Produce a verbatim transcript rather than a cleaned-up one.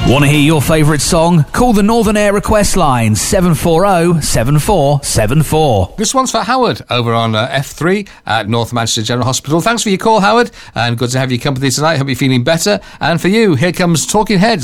Want to hear your favourite song? Call the Northern Air request line seven four zero, seven four seven four. This one's for Howard over on uh, F three at North Manchester General Hospital. Thanks for your call, Howard, and good to have your company tonight. Hope you're feeling better. And for you, here comes Talking Heads.